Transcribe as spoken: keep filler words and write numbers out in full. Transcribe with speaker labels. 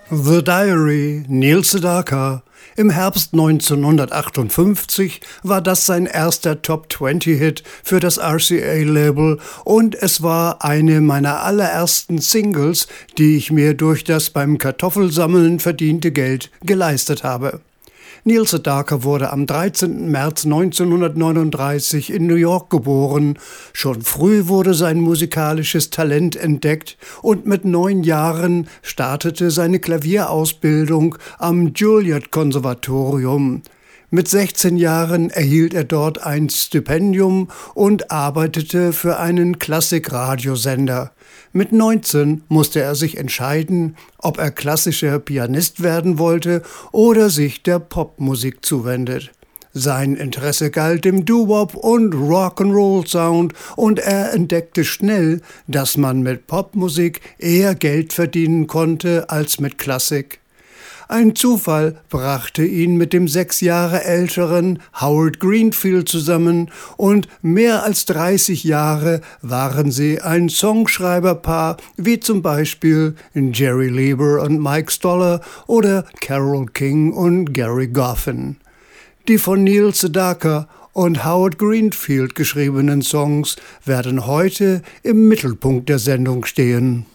Speaker 1: The Diary, Neil Sedaka. Im Herbst neunzehnhundertachtundfünfzig war das sein erster Top zwanzig Hit für das R C A-Label und es war eine meiner allerersten Singles, die ich mir durch das beim Kartoffelsammeln verdiente Geld geleistet habe. Neil Sedaka wurde am dreizehnten März neunzehnhundertneununddreißig in New York geboren. Schon früh wurde sein musikalisches Talent entdeckt und mit neun Jahren startete seine Klavierausbildung am Juilliard-Konservatorium. Mit sechzehn Jahren erhielt er dort ein Stipendium und arbeitete für einen Klassikradiosender. Mit neunzehn musste er sich entscheiden, ob er klassischer Pianist werden wollte oder sich der Popmusik zuwendet. Sein Interesse galt dem Doo-Wop und Rock'n'Roll-Sound und er entdeckte schnell, dass man mit Popmusik eher Geld verdienen konnte als mit Klassik. Ein Zufall brachte ihn mit dem sechs Jahre älteren Howard Greenfield zusammen und mehr als dreißig Jahre waren sie ein Songschreiberpaar wie zum Beispiel Jerry Lieber und Mike Stoller oder Carole King und Gary Goffin. Die von Neil Sedaka und Howard Greenfield geschriebenen Songs werden heute im Mittelpunkt der Sendung stehen.